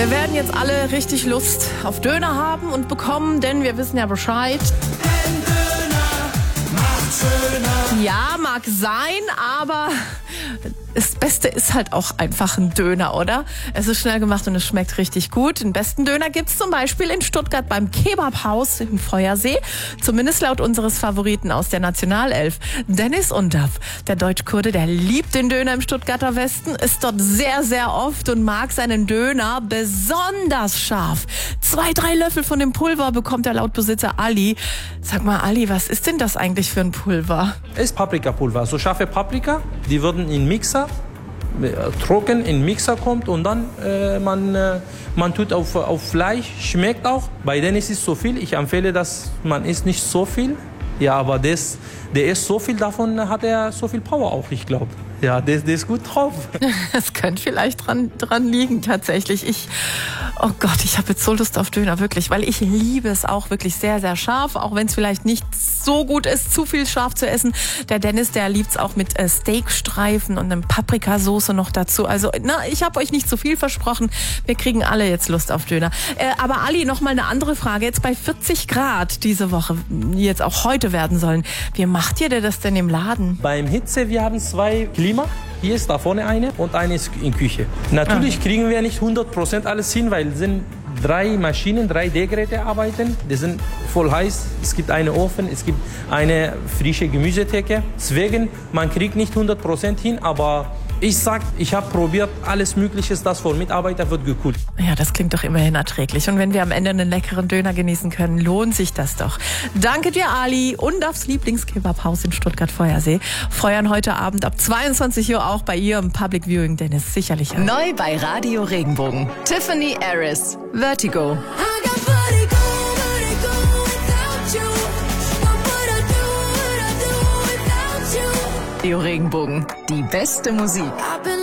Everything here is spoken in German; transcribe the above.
Wir werden jetzt alle richtig Lust auf Döner haben und bekommen, denn wir wissen ja Bescheid. Ein Döner macht schöner. Ja, mag sein, aber das Beste ist halt auch einfach ein Döner, oder? Es ist schnell gemacht und es schmeckt richtig gut. Den besten Döner gibt's zum Beispiel in Stuttgart beim Kebabhaus im Feuersee. Zumindest laut unseres Favoriten aus der Nationalelf, Dennis Undav. Der Deutschkurde, der liebt den Döner im Stuttgarter Westen, ist dort sehr, sehr oft und mag seinen Döner besonders scharf. 2-3 Löffel von dem Pulver bekommt er laut Besitzer Ali. Sag mal, Ali, was ist denn das eigentlich für ein Pulver? Ist Paprikapulver, so scharfe Paprika, die würden in Mixer, trocken in Mixer kommt und dann man tut auf Fleisch, schmeckt auch. Bei denen ist es so viel, ich empfehle, dass man isst nicht so viel. Ja, aber der isst so viel, davon hat er so viel Power auch, ich glaube. Ja, der ist gut drauf. Es könnte vielleicht dran liegen, tatsächlich. Oh Gott, ich habe jetzt so Lust auf Döner, wirklich, weil ich liebe es auch wirklich sehr, sehr scharf, auch wenn es vielleicht nicht so gut ist, zu viel scharf zu essen. Der Dennis, der liebt es auch mit Steakstreifen und einem Paprikasauce noch dazu. Also, ich habe euch nicht zu viel versprochen. Wir kriegen alle jetzt Lust auf Döner. Aber Ali, noch mal eine andere Frage. Jetzt bei 40 Grad diese Woche, die jetzt auch heute werden sollen. Wie macht ihr das denn im Laden? Beim Hitze, wir haben 2 Klima. Hier ist da vorne eine und eine ist in Küche. Natürlich kriegen wir nicht 100% alles hin, weil es sind 3 Maschinen, 3 D-Geräte arbeiten. Die sind voll heiß. Es gibt einen Ofen, es gibt eine frische Gemüsetheke. Deswegen, man kriegt nicht 100% hin, aber ich sag, ich habe probiert, alles Mögliche, das von Mitarbeitern wird gekühlt. Ja, das klingt doch immerhin erträglich. Und wenn wir am Ende einen leckeren Döner genießen können, lohnt sich das doch. Danke dir, Ali. Und aufs Lieblingskebabhaus in Stuttgart-Feuersee. Feuern heute Abend ab 22 Uhr auch bei ihr im Public Viewing, Dennis. Sicherlich auch. Neu bei Radio Regenbogen. Tiffany Harris, Vertigo. Radio Regenbogen. Die beste Musik.